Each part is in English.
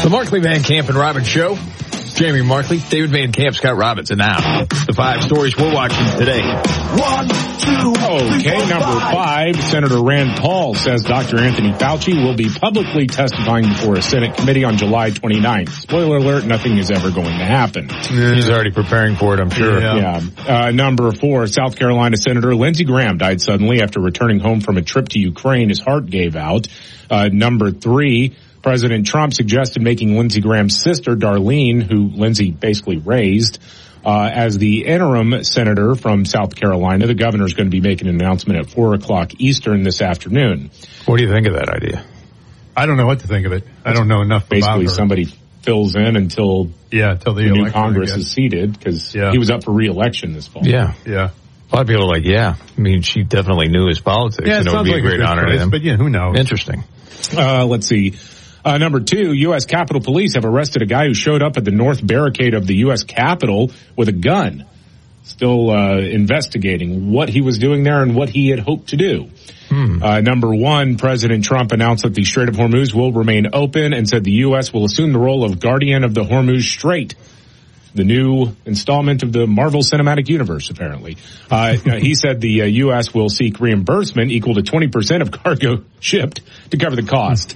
The Markley, Van Camp, and Robbins Show. Jamie Markley, David Van Camp, Scott Robinson. Now, the 5 stories we're watching today. 1, 2, Okay, number 5, Senator Rand Paul says Dr. Anthony Fauci will be publicly testifying before a Senate committee on July 29th. Spoiler alert, nothing is ever going to happen. He's already preparing for it, I'm sure. Yeah. Number 4, South Carolina Senator Lindsey Graham died suddenly after returning home from a trip to Ukraine. His heart gave out. Number 3, President Trump suggested making Lindsey Graham's sister, Darlene, who Lindsey basically raised, as the interim senator from South Carolina. The governor is going to be making an announcement at 4 o'clock Eastern this afternoon. What do you think of that idea? I don't know what to think of it. I don't know enough about her. Basically, somebody fills in until the new Congress is seated, because he was up for re-election this fall. Yeah. A lot of people are like, I mean, she definitely knew his politics, and it would be a great honor to him. But who knows? Interesting. Let's see. Number 2, U.S. Capitol Police have arrested a guy who showed up at the north barricade of the U.S. Capitol with a gun. Still investigating what he was doing there and what he had hoped to do. Number 1, President Trump announced that the Strait of Hormuz will remain open and said the U.S. will assume the role of guardian of the Hormuz Strait. The new installment of the Marvel Cinematic Universe, apparently. He said the U.S. will seek reimbursement equal to 20% of cargo shipped to cover the cost.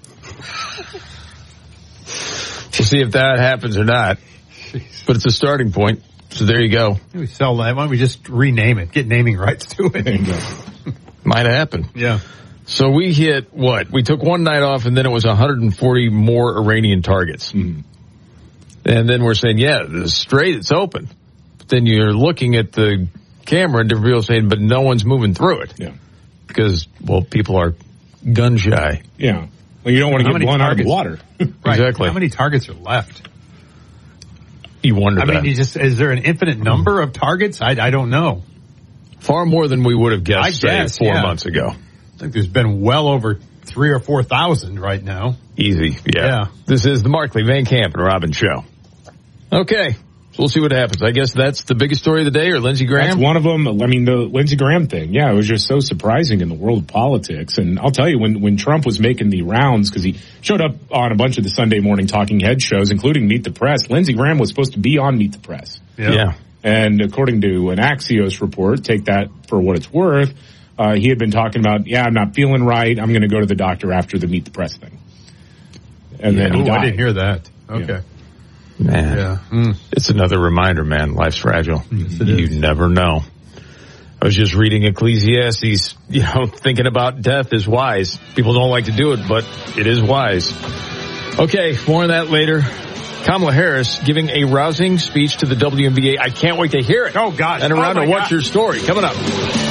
We'll see if that happens or not. But it's a starting point. So there you go. We sell that. Why don't we just rename it? Get naming rights to it. Might happen. Yeah. So we hit what? We took one night off, and then it was 140 more Iranian targets. And then we're saying, the strait, it's open. But then you're looking at the camera, and different people saying, but no one's moving through it. Yeah. Because, people are gun shy. Yeah. Well, you don't want to get blown out of the water. Right. Exactly. How many targets are left? You wonder that. I mean, is there an infinite number of targets? I don't know. Far more than we would have guessed, say, 4 months ago. I think there's been well over 3,000 or 4,000 right now. Easy, yeah. This is the Markley, Van Camp, and Robbins Show. Okay. So we'll see what happens. I guess that's the biggest story of the day, or Lindsey Graham? That's one of them. I mean, the Lindsey Graham thing, it was just so surprising in the world of politics. And I'll tell you, when Trump was making the rounds, because he showed up on a bunch of the Sunday morning talking head shows, including Meet the Press, Lindsey Graham was supposed to be on Meet the Press. Yeah. And according to an Axios report, take that for what it's worth, he had been talking about, I'm not feeling right, I'm going to go to the doctor after the Meet the Press thing. And then he died. I didn't hear that. Okay. Yeah. Man, it's another reminder, man. Life's fragile. You never know. I was just reading Ecclesiastes, thinking about death is wise. People don't like to do it, but it is wise. Okay, more on that later. Kamala Harris giving a rousing speech to the WNBA. I can't wait to hear it. Oh, gosh. And around to What's Your Story? Coming up.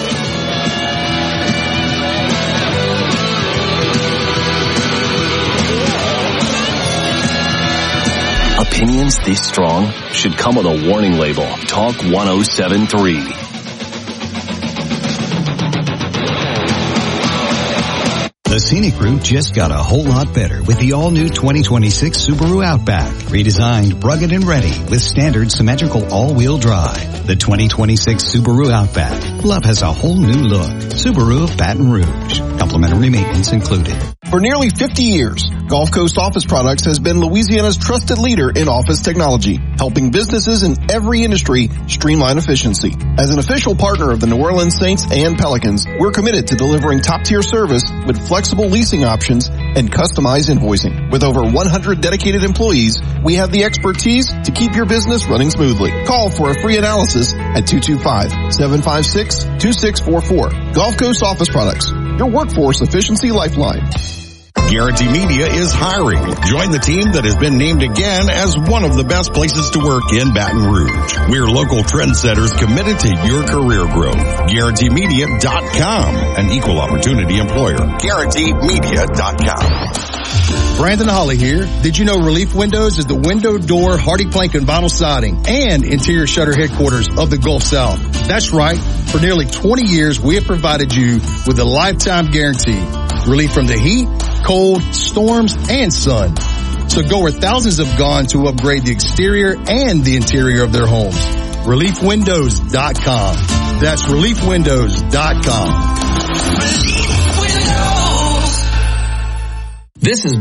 Opinions this strong should come with a warning label. Talk 1073. The scenic route just got a whole lot better with the all-new 2026 Subaru Outback. Redesigned, rugged, and ready with standard symmetrical all-wheel drive. The 2026 Subaru Outback. Love has a whole new look. Subaru of Baton Rouge. Complimentary maintenance included. For nearly 50 years, Gulf Coast Office Products has been Louisiana's trusted leader in office technology, helping businesses in every industry streamline efficiency. As an official partner of the New Orleans Saints and Pelicans, we're committed to delivering top-tier service with flexible leasing options and customized invoicing. With over 100 dedicated employees, we have the expertise to keep your business running smoothly. Call for a free analysis at 225-756-2644. Gulf Coast Office Products, your workforce efficiency lifeline. Guarantee Media is hiring. Join the team that has been named again as one of the best places to work in Baton Rouge. We're local trendsetters committed to your career growth. GuaranteeMedia.com, an equal opportunity employer. GuaranteeMedia.com. Brandon Holly here. Did you know Relief Windows is the window, door, hardy plank, and vinyl siding and interior shutter headquarters of the Gulf South? That's right. For nearly 20 years, we have provided you with a lifetime guarantee. Relief from the heat, cold, storms, and sun. So go where thousands have gone to upgrade the exterior and the interior of their homes. ReliefWindows.com. That's ReliefWindows.com. This is